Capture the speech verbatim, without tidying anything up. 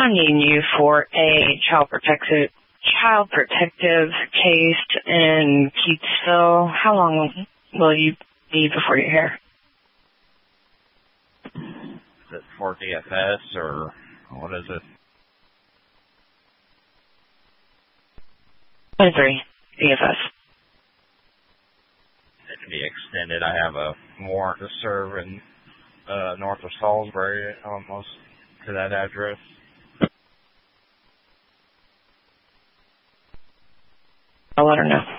I'm needing you for a child protective child protective case in Keatsville. How long will you be before you're here? Is it for D F S or what is it? twenty-three D F S. It can be extended. I have a warrant to serve in uh, north of Salisbury, almost to that address. I'll let her know.